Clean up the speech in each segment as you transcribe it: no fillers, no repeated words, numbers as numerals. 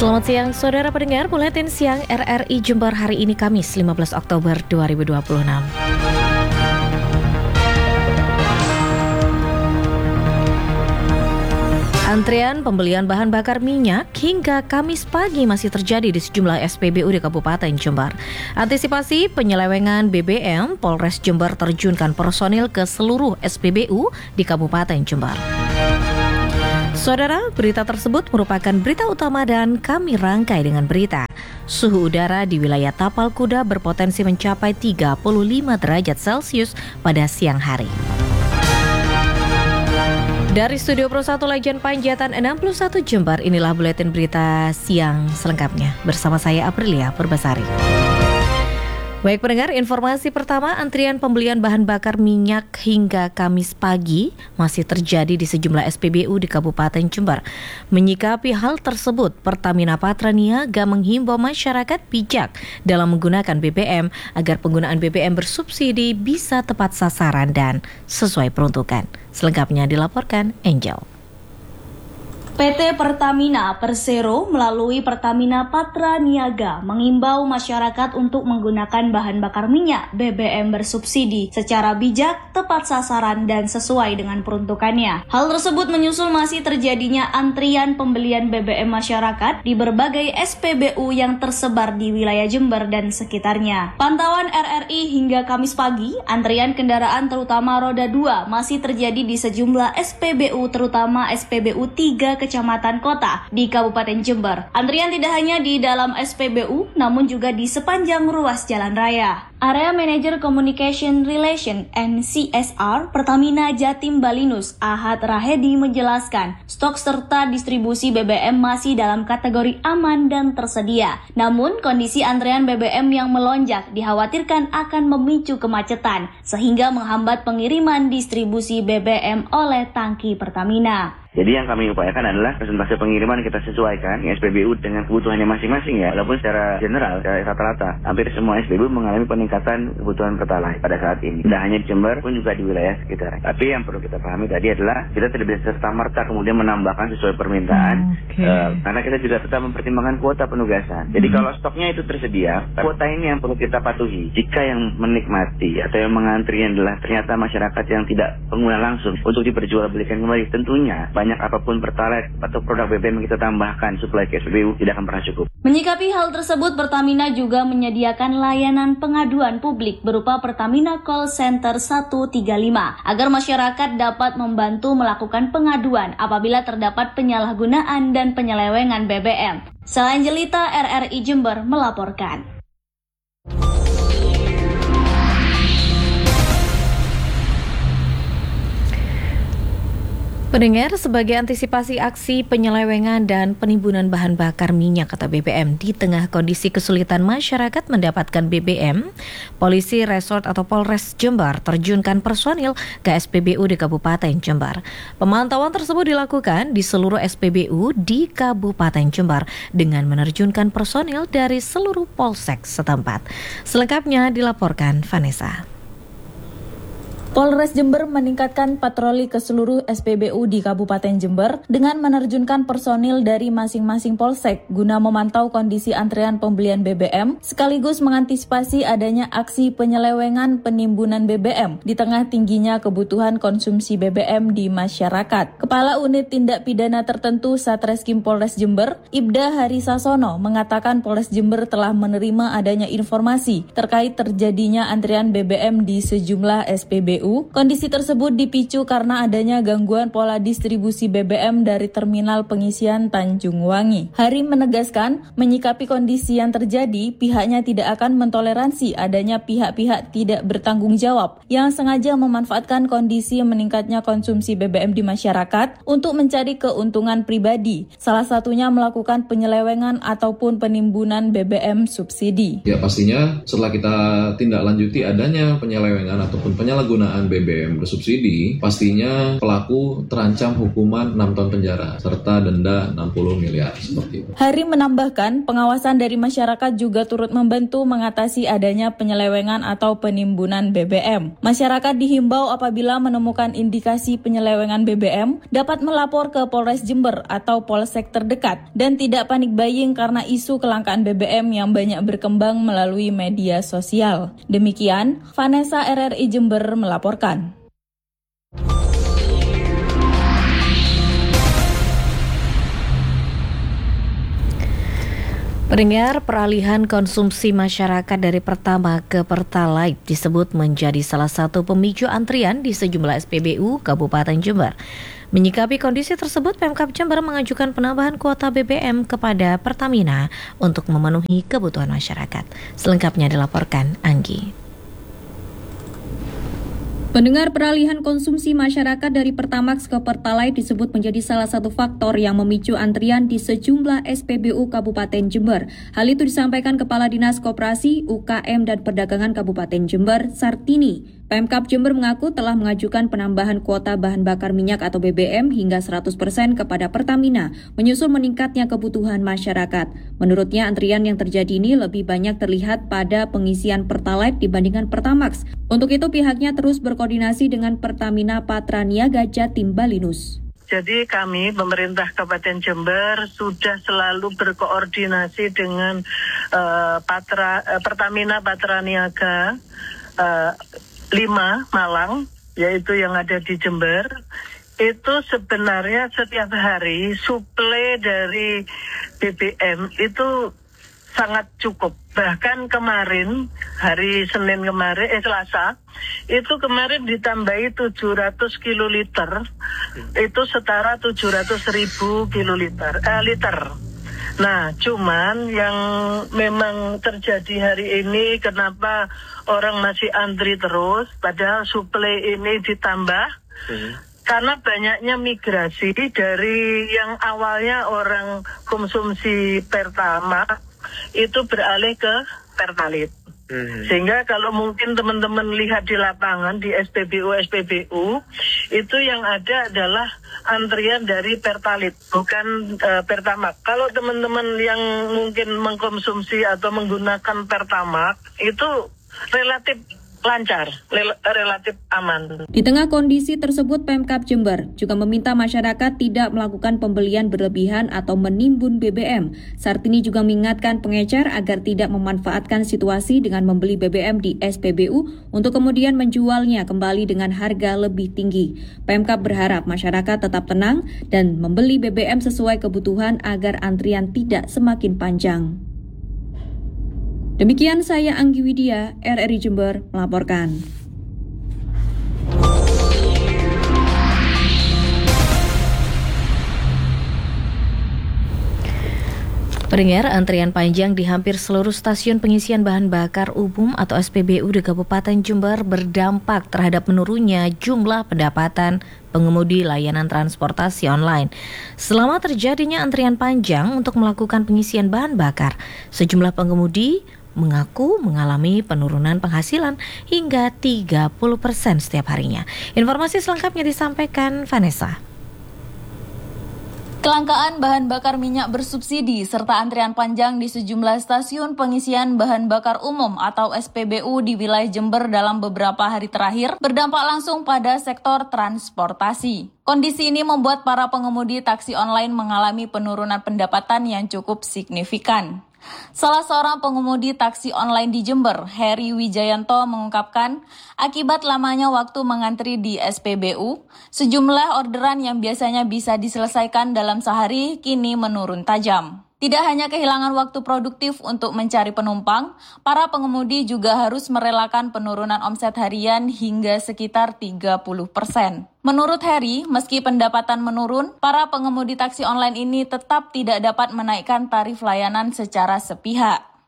Selamat siang, saudara pendengar. Buletin Siang RRI Jember hari ini Kamis 15 Oktober 2026. Antrian pembelian bahan bakar minyak hingga Kamis pagi masih terjadi di sejumlah SPBU di Kabupaten Jember. Antisipasi penyelewengan BBM, Polres Jember terjunkan personil ke seluruh SPBU di Kabupaten Jember. Saudara, berita tersebut merupakan berita utama dan kami rangkai dengan berita. Suhu udara di wilayah Tapal Kuda berpotensi mencapai 35 derajat Celcius pada siang hari. Dari Studio Pro 1 Legend Panjatan 61 Jember, inilah buletin berita siang selengkapnya. Bersama saya Aprilia Purbasari. Baik pendengar, informasi pertama, antrian pembelian bahan bakar minyak hingga Kamis pagi masih terjadi di sejumlah SPBU di Kabupaten Jember. Menyikapi hal tersebut, Pertamina Patra Niaga menghimbau masyarakat bijak dalam menggunakan BBM agar penggunaan BBM bersubsidi bisa tepat sasaran dan sesuai peruntukan. Selengkapnya dilaporkan Angel. PT Pertamina Persero melalui Pertamina Patra Niaga mengimbau masyarakat untuk menggunakan bahan bakar minyak BBM bersubsidi secara bijak, tepat sasaran, dan sesuai dengan peruntukannya. Hal tersebut menyusul masih terjadinya antrian pembelian BBM masyarakat di berbagai SPBU yang tersebar di wilayah Jember dan sekitarnya. Pantauan RRI hingga Kamis pagi, antrian kendaraan terutama roda 2 masih terjadi di sejumlah SPBU terutama SPBU 3 Kecamatan Kota di Kabupaten Jember. Antrian tidak hanya di dalam SPBU, namun juga di sepanjang ruas jalan raya. Area Manager Communication Relation and CSR Pertamina Jatim Balinus Ahad Rahedi menjelaskan, stok serta distribusi BBM masih dalam kategori aman dan tersedia. Namun, kondisi antrean BBM yang melonjak dikhawatirkan akan memicu kemacetan, sehingga menghambat pengiriman distribusi BBM oleh tangki Pertamina. Jadi yang kami upayakan adalah presentasi pengiriman kita sesuaikan SPBU dengan kebutuhannya masing-masing ya. Walaupun secara general, secara rata-rata, hampir semua SPBU mengalami peningkatan kebutuhan Pertalite pada saat ini. Tidak hanya di Jember, pun juga di wilayah sekitar. Tapi yang perlu kita pahami tadi adalah kita tidak bisa serta-merta kemudian menambahkan sesuai permintaan. Karena kita juga tetap mempertimbangkan kuota penugasan. Jadi kalau stoknya itu tersedia, kuota ini yang perlu kita patuhi. Jika yang menikmati atau yang mengantrinya adalah ternyata masyarakat yang tidak pengguna langsung untuk diperjualbelikan kembali, tentunya banyak apapun Pertalite atau produk BBM yang kita tambahkan suplai ke SPBU tidak akan pernah cukup. Menyikapi hal tersebut, Pertamina juga menyediakan layanan pengaduan publik berupa Pertamina Call Center 135 agar masyarakat dapat membantu melakukan pengaduan apabila terdapat penyalahgunaan dan penyelewengan BBM. Selanjutnya RRI Jember melaporkan. Pendengar, sebagai antisipasi aksi penyelewengan dan penimbunan bahan bakar minyak atau BBM di tengah kondisi kesulitan masyarakat mendapatkan BBM, Polisi Resort atau Polres Jember terjunkan personil ke SPBU di Kabupaten Jember. Pemantauan tersebut dilakukan di seluruh SPBU di Kabupaten Jember dengan menerjunkan personil dari seluruh polsek setempat. Selengkapnya dilaporkan Vanessa. Polres Jember meningkatkan patroli ke seluruh SPBU di Kabupaten Jember dengan menerjunkan personil dari masing-masing polsek guna memantau kondisi antrean pembelian BBM sekaligus mengantisipasi adanya aksi penyelewengan penimbunan BBM di tengah tingginya kebutuhan konsumsi BBM di masyarakat. Kepala Unit Tindak Pidana Tertentu Satreskrim Polres Jember, Ibda Harisasono, mengatakan Polres Jember telah menerima adanya informasi terkait terjadinya antrean BBM di sejumlah SPBU. Kondisi tersebut dipicu karena adanya gangguan pola distribusi BBM dari terminal pengisian Tanjung Wangi. Hari menegaskan, menyikapi kondisi yang terjadi, pihaknya tidak akan mentoleransi adanya pihak-pihak tidak bertanggung jawab yang sengaja memanfaatkan kondisi meningkatnya konsumsi BBM di masyarakat untuk mencari keuntungan pribadi, salah satunya melakukan penyelewengan ataupun penimbunan BBM subsidi. Ya pastinya setelah kita tindak lanjuti adanya penyelewengan ataupun penyalahgunaan penyalahgunaan BBM bersubsidi, pastinya pelaku terancam hukuman 6 tahun penjara serta denda 60 miliar seperti itu. Hari menambahkan, pengawasan dari masyarakat juga turut membantu mengatasi adanya penyelewengan atau penimbunan BBM. Masyarakat dihimbau apabila menemukan indikasi penyelewengan BBM dapat melapor ke Polres Jember atau Polsek terdekat dan tidak panik buying karena isu kelangkaan BBM yang banyak berkembang melalui media sosial. Demikian, Vanessa RRI Jember melaporkan. Pendengar, peralihan konsumsi masyarakat dari Pertamax ke Pertalite disebut menjadi salah satu pemicu antrian di sejumlah SPBU Kabupaten Jember. Menyikapi kondisi tersebut, Pemkab Jember mengajukan penambahan kuota BBM kepada Pertamina untuk memenuhi kebutuhan masyarakat. Selengkapnya dilaporkan Anggi. Pendengar, peralihan konsumsi masyarakat dari Pertamax ke Pertalite disebut menjadi salah satu faktor yang memicu antrian di sejumlah SPBU Kabupaten Jember. Hal itu disampaikan Kepala Dinas Koperasi, UKM dan Perdagangan Kabupaten Jember, Sartini. Pemkab Jember mengaku telah mengajukan penambahan kuota bahan bakar minyak atau BBM hingga 100% kepada Pertamina, menyusul meningkatnya kebutuhan masyarakat. Menurutnya, antrian yang terjadi ini lebih banyak terlihat pada pengisian Pertalite dibandingkan Pertamax. Untuk itu, pihaknya terus berkoordinasi dengan Pertamina Patra Niaga Jatim Balinus. Jadi kami, pemerintah Kabupaten Jember, sudah selalu berkoordinasi dengan Pertamina Patra Niaga 5 Malang, yaitu yang ada di Jember. Itu sebenarnya setiap hari suplai dari BBM itu sangat cukup. Bahkan kemarin, hari Senin kemarin, Selasa, itu kemarin ditambahi 700 kiloliter, itu setara 700.000 liter. Nah, cuman yang memang terjadi hari ini, kenapa orang masih antri terus, padahal suplai ini ditambah, karena banyaknya migrasi dari yang awalnya orang konsumsi Pertamax, itu beralih ke Pertalite. Sehingga kalau mungkin teman-teman lihat di lapangan, di SPBU, itu yang ada adalah antrian dari Pertalite, bukan Pertamax. Kalau teman-teman yang mungkin mengkonsumsi atau menggunakan Pertamax, itu relatif lancar, relatif aman. Di tengah kondisi tersebut, Pemkab Jember juga meminta masyarakat tidak melakukan pembelian berlebihan atau menimbun BBM. Sartini juga mengingatkan pengecer agar tidak memanfaatkan situasi dengan membeli BBM di SPBU untuk kemudian menjualnya kembali dengan harga lebih tinggi. Pemkab berharap masyarakat tetap tenang dan membeli BBM sesuai kebutuhan agar antrian tidak semakin panjang. Demikian saya Anggi Widya, RRI Jember melaporkan. Pendengar, antrian panjang di hampir seluruh stasiun pengisian bahan bakar umum atau SPBU di Kabupaten Jember berdampak terhadap menurunnya jumlah pendapatan pengemudi layanan transportasi online. Selama terjadinya antrian panjang untuk melakukan pengisian bahan bakar, sejumlah pengemudi mengaku mengalami penurunan penghasilan hingga 30% setiap harinya. Informasi selengkapnya disampaikan Vanessa. Kelangkaan bahan bakar minyak bersubsidi serta antrian panjang di sejumlah stasiun pengisian bahan bakar umum atau SPBU di wilayah Jember dalam beberapa hari terakhir berdampak langsung pada sektor transportasi. Kondisi ini membuat para pengemudi taksi online mengalami penurunan pendapatan yang cukup signifikan. Salah seorang pengemudi taksi online di Jember, Heri Wijayanto, mengungkapkan akibat lamanya waktu mengantri di SPBU, sejumlah orderan yang biasanya bisa diselesaikan dalam sehari kini menurun tajam. Tidak hanya kehilangan waktu produktif untuk mencari penumpang, para pengemudi juga harus merelakan penurunan omset harian hingga sekitar 30%. Menurut Heri, meski pendapatan menurun, para pengemudi taksi online ini tetap tidak dapat menaikkan tarif layanan secara sepihak.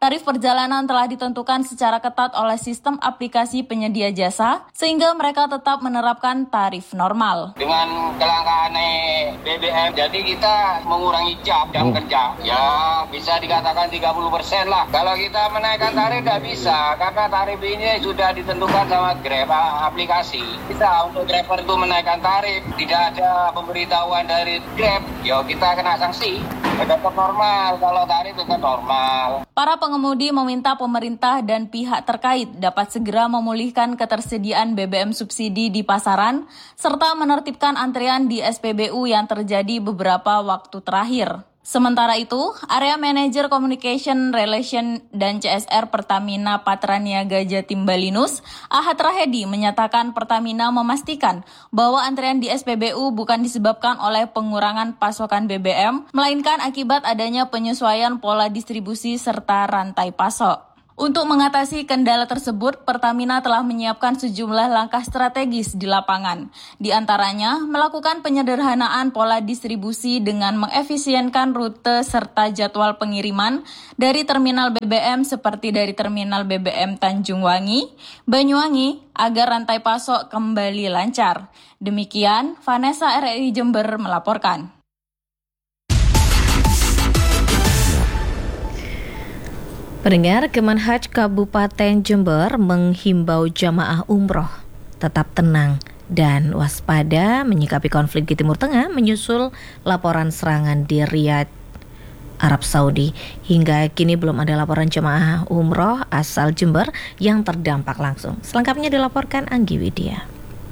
Tarif perjalanan telah ditentukan secara ketat oleh sistem aplikasi penyedia jasa, sehingga mereka tetap menerapkan tarif normal. Dengan kelangkaan BBM, jadi kita mengurangi jam kerja. Ya, bisa dikatakan 30% lah. Kalau kita menaikkan tarif tidak bisa, karena tarif ini sudah ditentukan sama Grab aplikasi. Kita untuk driver itu menaikkan tarif, tidak ada pemberitahuan dari Grab, ya kita kena sanksi. Tetap normal, kalau tarif tetap normal. Para pengemudi meminta pemerintah dan pihak terkait dapat segera memulihkan ketersediaan BBM subsidi di pasaran, serta menertibkan antrian di SPBU yang terjadi beberapa waktu terakhir. Sementara itu, Area Manajer Communication Relation dan CSR Pertamina Patraniaga Jatim Balinus, Ahad Rahedi, menyatakan Pertamina memastikan bahwa antrian di SPBU bukan disebabkan oleh pengurangan pasokan BBM, melainkan akibat adanya penyesuaian pola distribusi serta rantai pasok. Untuk mengatasi kendala tersebut, Pertamina telah menyiapkan sejumlah langkah strategis di lapangan. Di antaranya, melakukan penyederhanaan pola distribusi dengan mengefisienkan rute serta jadwal pengiriman dari terminal BBM seperti dari terminal BBM Tanjung Wangi, Banyuwangi, agar rantai pasok kembali lancar. Demikian, Vanessa RRI Jember melaporkan. Pendengar, Kemenhaj Kabupaten Jember menghimbau jamaah umroh tetap tenang dan waspada menyikapi konflik di Timur Tengah menyusul laporan serangan di Riyadh, Arab Saudi. Hingga kini belum ada laporan jamaah umroh asal Jember yang terdampak langsung. Selengkapnya dilaporkan Anggi Widya.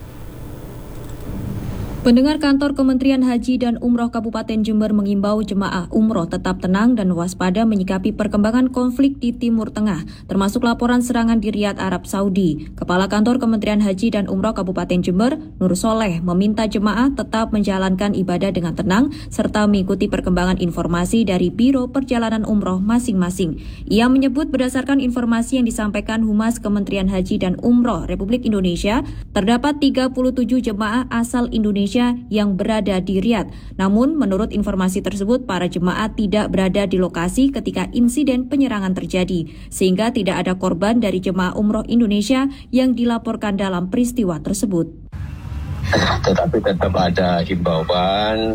Pendengar, Kantor Kementerian Haji dan Umroh Kabupaten Jember mengimbau jemaah umroh tetap tenang dan waspada menyikapi perkembangan konflik di Timur Tengah, termasuk laporan serangan di Riyadh, Arab Saudi. Kepala Kantor Kementerian Haji dan Umroh Kabupaten Jember, Nur Soleh, meminta jemaah tetap menjalankan ibadah dengan tenang serta mengikuti perkembangan informasi dari Biro Perjalanan Umroh masing-masing. Ia menyebut berdasarkan informasi yang disampaikan Humas Kementerian Haji dan Umroh Republik Indonesia, terdapat 37 jemaah asal Indonesia yang berada di Riyadh. Namun, menurut informasi tersebut, para jemaah tidak berada di lokasi ketika insiden penyerangan terjadi, sehingga tidak ada korban dari jemaah umroh Indonesia yang dilaporkan dalam peristiwa tersebut. Tetapi tetap ada himbauan,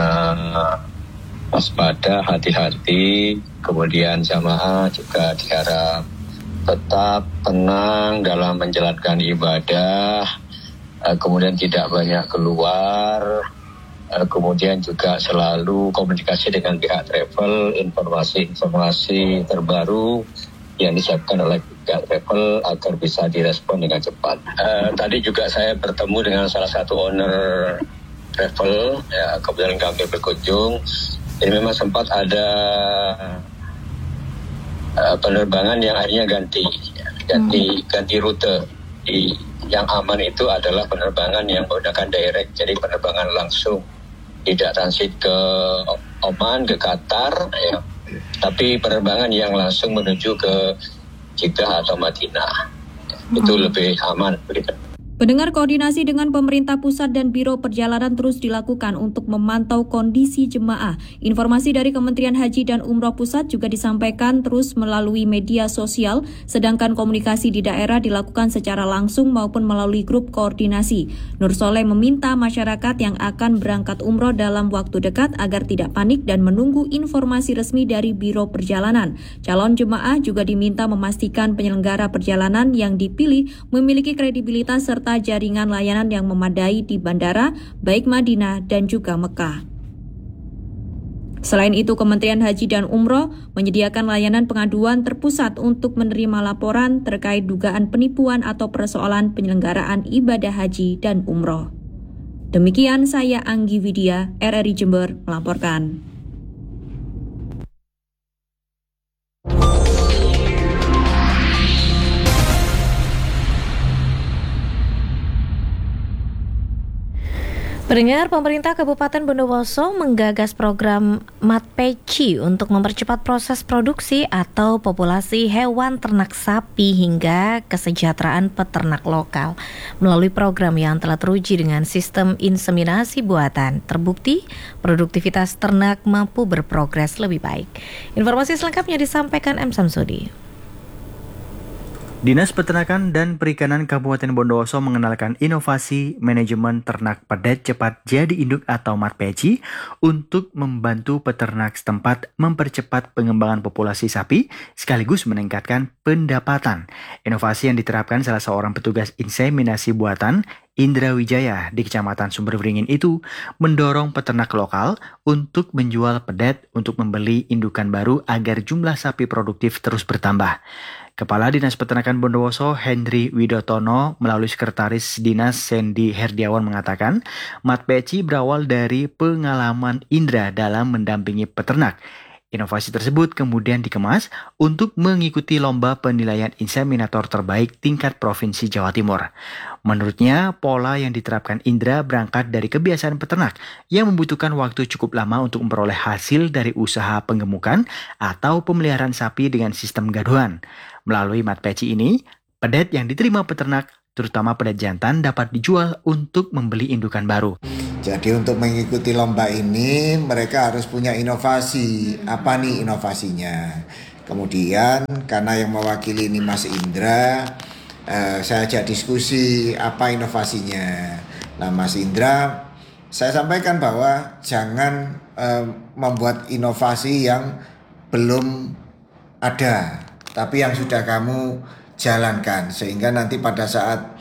waspada, hati-hati, kemudian jamaah juga diharap tetap tenang dalam menjalankan ibadah, kemudian tidak banyak keluar, kemudian juga selalu komunikasi dengan pihak travel, informasi terbaru yang disiapkan oleh pihak travel agar bisa direspon dengan cepat. Tadi juga saya bertemu dengan salah satu owner travel, ya, kemudian kami berkunjung. Jadi memang sempat ada penerbangan yang akhirnya ganti rute. Yang aman itu adalah penerbangan yang menggunakan direct, jadi penerbangan langsung, tidak transit ke Oman, ke Qatar, ya. Tapi penerbangan yang langsung menuju ke Jeddah atau Madinah, itu lebih aman begitu. Pendengar, koordinasi dengan pemerintah pusat dan Biro Perjalanan terus dilakukan untuk memantau kondisi jemaah. Informasi dari Kementerian Haji dan Umroh Pusat juga disampaikan terus melalui media sosial, sedangkan komunikasi di daerah dilakukan secara langsung maupun melalui grup koordinasi. Nur Soleh meminta masyarakat yang akan berangkat umroh dalam waktu dekat agar tidak panik dan menunggu informasi resmi dari Biro Perjalanan. Calon jemaah juga diminta memastikan penyelenggara perjalanan yang dipilih memiliki kredibilitas serta jaringan layanan yang memadai di bandara, baik Madinah dan juga Mekah. Selain itu, Kementerian Haji dan Umroh menyediakan layanan pengaduan terpusat untuk menerima laporan terkait dugaan penipuan atau persoalan penyelenggaraan ibadah haji dan umroh. Demikian saya Anggi Widya, RRI Jember melaporkan. Pendengar, pemerintah Kabupaten Bondowoso menggagas program MatPeci untuk mempercepat proses produksi atau populasi hewan ternak sapi hingga kesejahteraan peternak lokal. Melalui program yang telah teruji dengan sistem inseminasi buatan, terbukti produktivitas ternak mampu berprogres lebih baik. Informasi selengkapnya disampaikan M. Samsudi. Dinas Peternakan dan Perikanan Kabupaten Bondowoso mengenalkan inovasi manajemen ternak padat cepat jadi induk atau MatPeci untuk membantu peternak setempat mempercepat pengembangan populasi sapi sekaligus meningkatkan pendapatan. Inovasi yang diterapkan salah seorang petugas inseminasi buatan Indra Wijaya di Kecamatan Sumberberingin itu mendorong peternak lokal untuk menjual pedet untuk membeli indukan baru agar jumlah sapi produktif terus bertambah. Kepala Dinas Peternakan Bondowoso Henry Widotono melalui Sekretaris Dinas Sandy Herdiawan mengatakan, MatPeci berawal dari pengalaman Indra dalam mendampingi peternak. Inovasi tersebut kemudian dikemas untuk mengikuti lomba penilaian inseminator terbaik tingkat Provinsi Jawa Timur. Menurutnya, pola yang diterapkan Indra berangkat dari kebiasaan peternak yang membutuhkan waktu cukup lama untuk memperoleh hasil dari usaha penggemukan atau pemeliharaan sapi dengan sistem gaduhan. Melalui MatPeci ini, pedet yang diterima peternak, terutama pedet jantan, dapat dijual untuk membeli indukan baru. Jadi untuk mengikuti lomba ini mereka harus punya inovasi. Apa nih inovasinya? Kemudian karena yang mewakili ini Mas Indra, saya ajak diskusi apa inovasinya. Nah Mas Indra, saya sampaikan bahwa jangan membuat inovasi yang belum ada, tapi yang sudah kamu jalankan. Sehingga nanti pada saat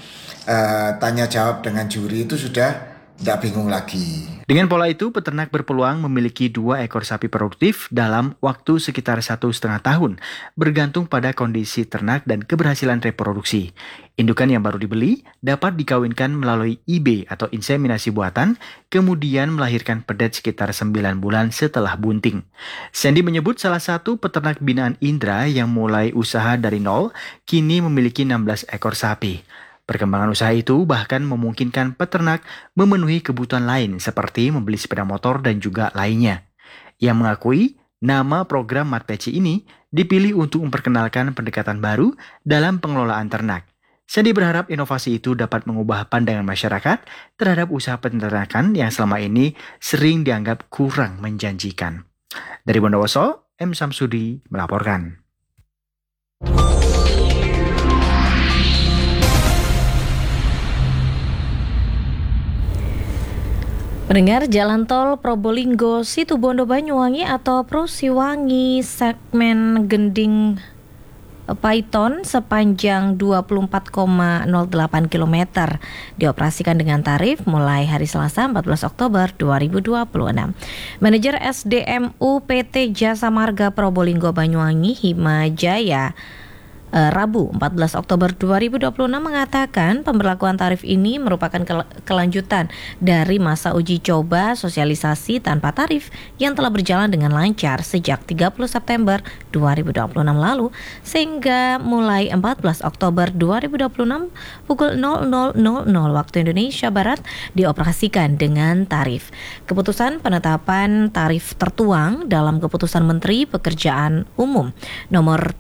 tanya jawab dengan juri itu sudah tidak bingung lagi. Dengan pola itu, peternak berpeluang memiliki 2 ekor sapi produktif dalam waktu sekitar 1,5 tahun, bergantung pada kondisi ternak dan keberhasilan reproduksi. Indukan yang baru dibeli dapat dikawinkan melalui IB atau inseminasi buatan, kemudian melahirkan pedet sekitar 9 bulan setelah bunting. Sandy menyebut salah satu peternak binaan Indra yang mulai usaha dari nol, kini memiliki 16 ekor sapi. Perkembangan usaha itu bahkan memungkinkan peternak memenuhi kebutuhan lain seperti membeli sepeda motor dan juga lainnya. Ia mengakui nama program MatPeci ini dipilih untuk memperkenalkan pendekatan baru dalam pengelolaan ternak. Sandy berharap inovasi itu dapat mengubah pandangan masyarakat terhadap usaha peternakan yang selama ini sering dianggap kurang menjanjikan. Dari Bondowoso, M. Samsudi melaporkan. Pendengar, jalan tol Probolinggo Situbondo Banyuwangi atau Prosiwangi segmen Gending Paiton sepanjang 24,08 km dioperasikan dengan tarif mulai hari Selasa 14 Oktober 2026. Manajer SDMU PT Jasa Marga Probolinggo Banyuwangi Himajaya Rabu 14 Oktober 2026 mengatakan pemberlakuan tarif ini merupakan kelanjutan dari masa uji coba sosialisasi tanpa tarif yang telah berjalan dengan lancar sejak 30 September 2026 lalu sehingga mulai 14 Oktober 2026 pukul 00.00 waktu Indonesia Barat dioperasikan dengan tarif. Keputusan penetapan tarif tertuang dalam Keputusan Menteri Pekerjaan Umum nomor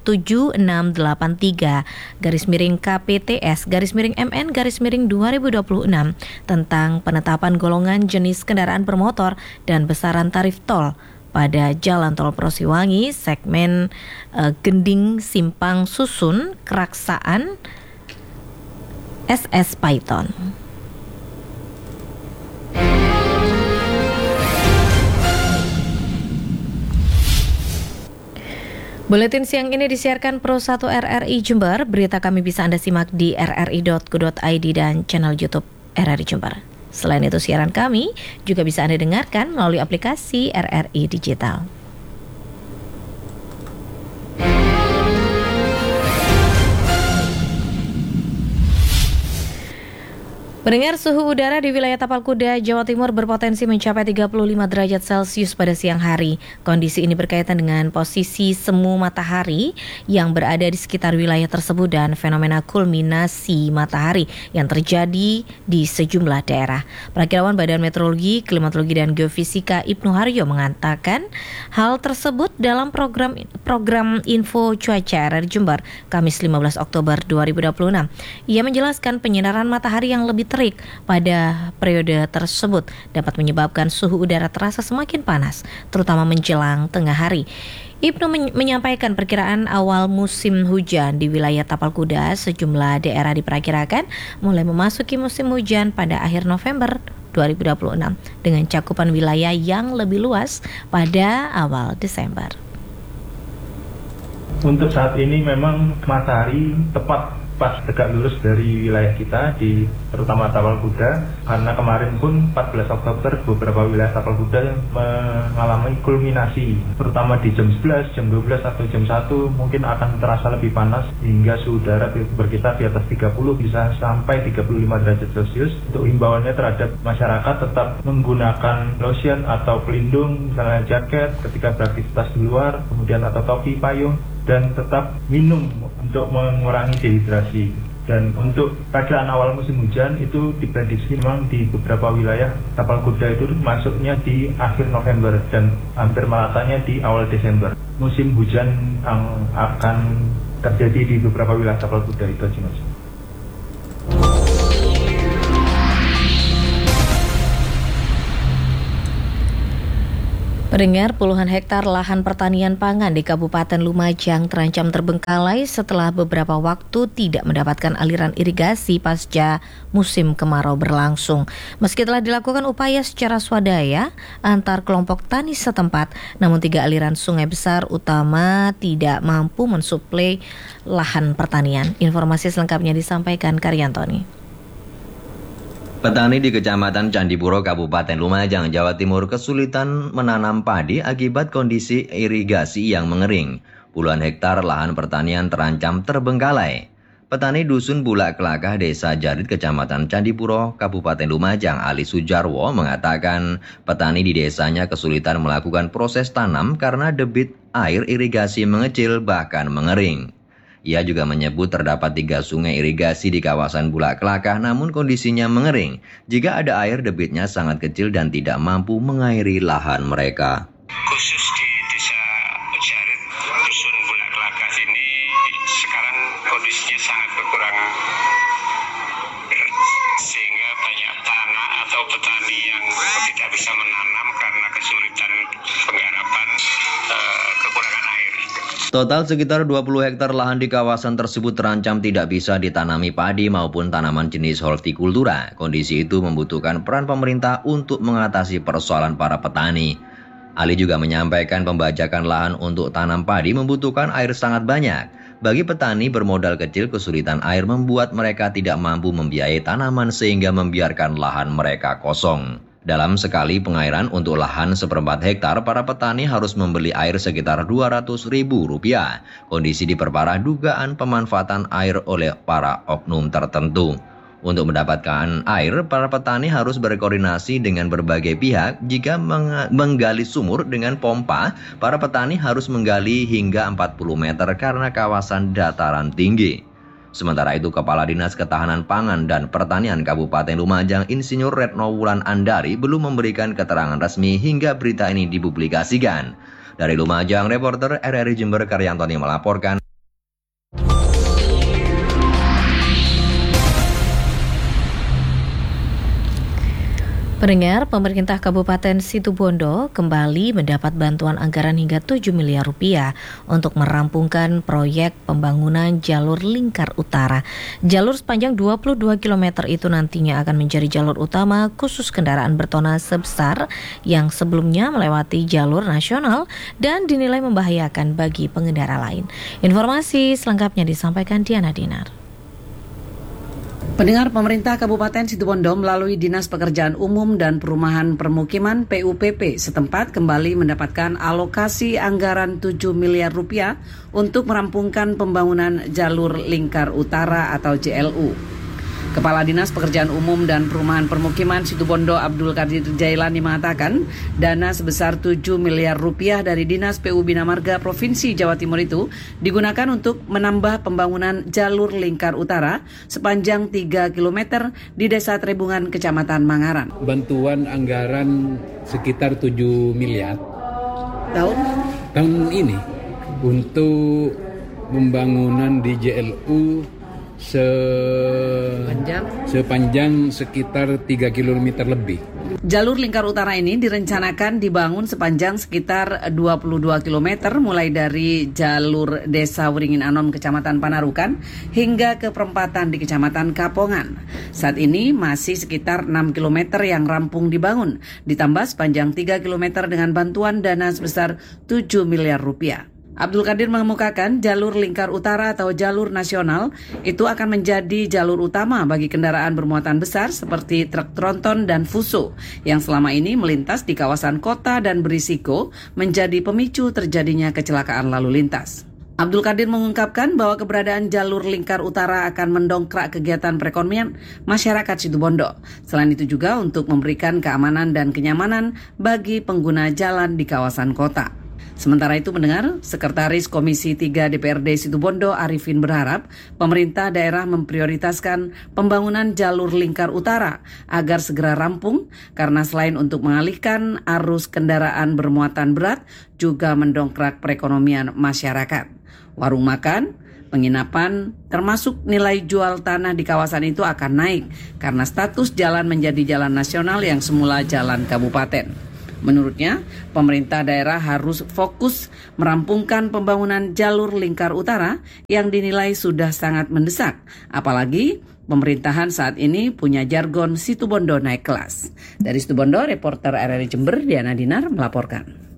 7683/KPTS/MN/2026 tentang penetapan golongan jenis kendaraan bermotor dan besaran tarif tol pada Jalan Tol Prosiwangi segmen Gending Simpang Susun Keraksaan SS Paiton. Buletin siang ini disiarkan Pro 1 RRI Jember. Berita kami bisa Anda simak di rri.co.id dan channel YouTube RRI Jember. Selain itu, siaran kami juga bisa Anda dengarkan melalui aplikasi RRI Digital. Pendengar, suhu udara di wilayah Tapalkuda, Jawa Timur berpotensi mencapai 35 derajat Celcius pada siang hari. Kondisi ini berkaitan dengan posisi semu matahari yang berada di sekitar wilayah tersebut dan fenomena kulminasi matahari yang terjadi di sejumlah daerah. Perakirawan Badan Meteorologi, Klimatologi dan Geofisika Ibnu Haryo mengatakan hal tersebut dalam program Info Cuaca RRI Jember, Kamis 15 Oktober 2026. Ia menjelaskan penyinaran matahari yang lebih terik pada periode tersebut dapat menyebabkan suhu udara terasa semakin panas, terutama menjelang tengah hari. Ibnu menyampaikan perkiraan awal musim hujan di wilayah Tapalkuda, sejumlah daerah diperkirakan mulai memasuki musim hujan pada akhir November 2026 dengan cakupan wilayah yang lebih luas pada awal Desember. Untuk saat ini memang matahari tepat pas tegak lurus dari wilayah kita di terutama Tapalkuda, karena kemarin pun 14 Oktober beberapa wilayah Tapalkuda yang mengalami kulminasi, terutama di jam 11, jam 12 atau jam 1 mungkin akan terasa lebih panas hingga suhu udara berkisar di atas 30 bisa sampai 35 derajat Celcius. Untuk himbauannya terhadap masyarakat tetap menggunakan lotion atau pelindung, misalnya jaket ketika beraktivitas di luar, kemudian atau topi, payung, dan tetap minum untuk mengurangi dehidrasi. Dan untuk perkiraan awal musim hujan itu diprediksi memang di beberapa wilayah Tapalkuda itu masuknya di akhir November dan hampir meratanya di awal Desember. Musim hujan yang akan terjadi di beberapa wilayah Tapalkuda itu aja, Mas. Pendengar, puluhan hektar lahan pertanian pangan di Kabupaten Lumajang terancam terbengkalai setelah beberapa waktu tidak mendapatkan aliran irigasi pasca musim kemarau berlangsung. Meski telah dilakukan upaya secara swadaya antar kelompok tani setempat, namun 3 aliran sungai besar utama tidak mampu mensuplai lahan pertanian. Informasi selengkapnya disampaikan Karyantoni. Petani di Kecamatan Candipuro, Kabupaten Lumajang, Jawa Timur kesulitan menanam padi akibat kondisi irigasi yang mengering. Puluhan hektar lahan pertanian terancam terbengkalai. Petani Dusun Bulak Kelakah, Desa Jarit, Kecamatan Candipuro, Kabupaten Lumajang, Ali Sujarwo mengatakan petani di desanya kesulitan melakukan proses tanam karena debit air irigasi mengecil bahkan mengering. Ia juga menyebut terdapat 3 sungai irigasi di kawasan Bulak Kelakah namun kondisinya mengering jika ada air debitnya sangat kecil dan tidak mampu mengairi lahan mereka. Khusus di Desa Jarit, Dusun Bulak Kelakah ini sekarang kondisinya sangat kekurangan sehingga banyak tanah atau petani yang tidak bisa menanam karena kesulitan penggarapan, kekurangan air. Total sekitar 20 hektar lahan di kawasan tersebut terancam tidak bisa ditanami padi maupun tanaman jenis hortikultura. Kondisi itu membutuhkan peran pemerintah untuk mengatasi persoalan para petani. Ali juga menyampaikan pembajakan lahan untuk tanam padi membutuhkan air sangat banyak. Bagi petani bermodal kecil, kesulitan air membuat mereka tidak mampu membiayai tanaman sehingga membiarkan lahan mereka kosong. Dalam sekali pengairan untuk lahan 1/4 hektar, para petani harus membeli air sekitar Rp200.000. Kondisi diperparah dugaan pemanfaatan air oleh para oknum tertentu. Untuk mendapatkan air, para petani harus berkoordinasi dengan berbagai pihak. Jika menggali sumur dengan pompa, para petani harus menggali hingga 40 meter karena kawasan dataran tinggi. Sementara itu, Kepala Dinas Ketahanan Pangan dan Pertanian Kabupaten Lumajang, Insinyur Retno Wulan Andari, belum memberikan keterangan resmi hingga berita ini dipublikasikan. Dari Lumajang, reporter RRI Jember Karyantoni melaporkan. Pendengar, pemerintah Kabupaten Situbondo kembali mendapat bantuan anggaran hingga 7 miliar rupiah untuk merampungkan proyek pembangunan jalur lingkar utara. Jalur sepanjang 22 km itu nantinya akan menjadi jalur utama khusus kendaraan bertona sebesar yang sebelumnya melewati jalur nasional dan dinilai membahayakan bagi pengendara lain. Informasi selengkapnya disampaikan Diana Dinar. Pendengar, pemerintah Kabupaten Situbondo melalui Dinas Pekerjaan Umum dan Perumahan Permukiman PUPP setempat kembali mendapatkan alokasi anggaran 7 miliar rupiah untuk merampungkan pembangunan jalur lingkar utara atau JLU. Kepala Dinas Pekerjaan Umum dan Perumahan Permukiman Situbondo Abdul Qadir Jailani mengatakan dana sebesar 7 miliar rupiah dari Dinas PU Bina Marga Provinsi Jawa Timur itu digunakan untuk menambah pembangunan jalur lingkar utara sepanjang 3 km di Desa Trebungan, Kecamatan Mangaran. Bantuan anggaran sekitar 7 miliar tahun ini untuk pembangunan di JLU sepanjang sekitar 3 km lebih. Jalur lingkar utara ini direncanakan dibangun sepanjang sekitar 22 km mulai dari jalur Desa Wringin Anom Kecamatan Panarukan hingga ke perempatan di Kecamatan Kapongan. Saat ini masih sekitar 6 km yang rampung dibangun, ditambah sepanjang 3 km dengan bantuan dana sebesar 7 miliar rupiah. Abdul Qadir mengemukakan jalur lingkar utara atau jalur nasional itu akan menjadi jalur utama bagi kendaraan bermuatan besar seperti truk tronton dan fuso yang selama ini melintas di kawasan kota dan berisiko menjadi pemicu terjadinya kecelakaan lalu lintas. Abdul Qadir mengungkapkan bahwa keberadaan jalur lingkar utara akan mendongkrak kegiatan perekonomian masyarakat Situbondo. Selain itu juga untuk memberikan keamanan dan kenyamanan bagi pengguna jalan di kawasan kota. Sementara itu mendengar, Sekretaris Komisi 3 DPRD Situbondo Arifin berharap pemerintah daerah memprioritaskan pembangunan jalur lingkar utara agar segera rampung karena selain untuk mengalihkan arus kendaraan bermuatan berat juga mendongkrak perekonomian masyarakat. Warung makan, penginapan, termasuk nilai jual tanah di kawasan itu akan naik karena status jalan menjadi jalan nasional yang semula jalan kabupaten. Menurutnya, pemerintah daerah harus fokus merampungkan pembangunan jalur lingkar utara yang dinilai sudah sangat mendesak. Apalagi pemerintahan saat ini punya jargon Situbondo naik kelas. Dari Situbondo, reporter RRI Jember Diana Dinar melaporkan.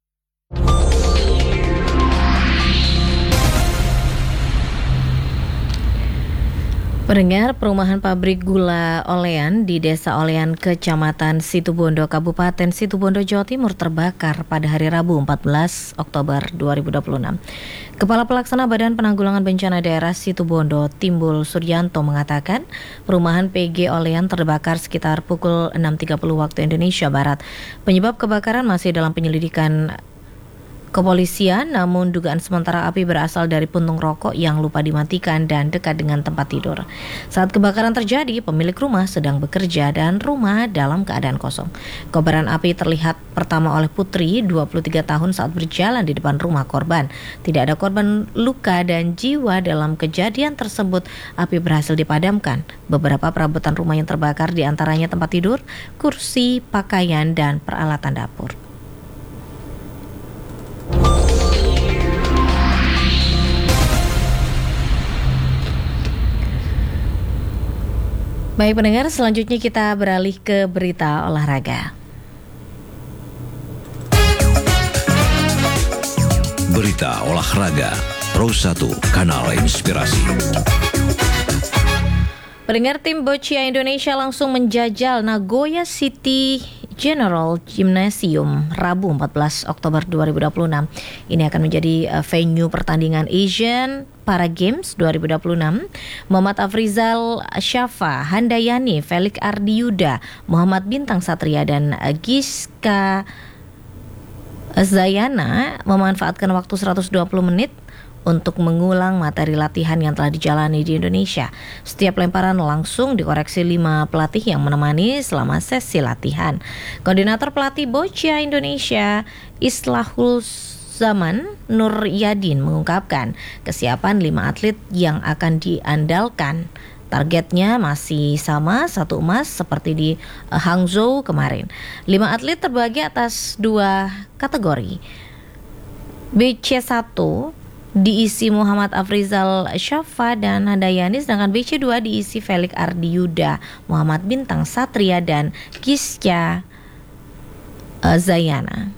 Pendengar, perumahan pabrik gula Olean di Desa Olean, Kecamatan Situbondo, Kabupaten Situbondo, Jawa Timur terbakar pada hari Rabu 14 Oktober 2026. Kepala Pelaksana Badan Penanggulangan Bencana Daerah Situbondo, Timbul Suryanto mengatakan perumahan PG Olean terbakar sekitar pukul 6.30 waktu Indonesia Barat. Penyebab kebakaran masih dalam penyelidikan kepolisian, namun dugaan sementara api berasal dari puntung rokok yang lupa dimatikan dan dekat dengan tempat tidur. Saat kebakaran terjadi, pemilik rumah sedang bekerja dan rumah dalam keadaan kosong. Kobaran api terlihat pertama oleh Putri, 23 tahun saat berjalan di depan rumah korban. Tidak ada korban luka dan jiwa dalam kejadian tersebut. Api berhasil dipadamkan. Beberapa perabotan rumah yang terbakar diantaranya tempat tidur, kursi, pakaian, dan peralatan dapur. Baik pendengar, selanjutnya kita beralih ke berita olahraga. Berita olahraga, Pro 1, Kanal Inspirasi. Pendengar, tim boccia Indonesia langsung menjajal Nagoya City General Gymnasium Rabu 14 Oktober 2026. Ini akan menjadi venue pertandingan Asian Para Games 2026. Muhammad Afrizal Syafa, Handayani, Felix Ardiuda, Muhammad Bintang Satria, dan Giska Zayana memanfaatkan waktu 120 menit untuk mengulang materi latihan yang telah dijalani di Indonesia. Setiap lemparan langsung dikoreksi 5 pelatih yang menemani selama sesi latihan. Koordinator pelatih boccia Indonesia, Islahul Zaman Nur Yadin, mengungkapkan kesiapan 5 atlet yang akan diandalkan. Targetnya masih sama, 1 emas seperti di Hangzhou kemarin. 5 atlet terbagi atas 2 kategori. BC1 diisi Muhammad Afrizal Syafa dan Handayani, sedangkan BC2 diisi Felix Ardiuda, Muhammad Bintang Satria, dan Giska Zayana.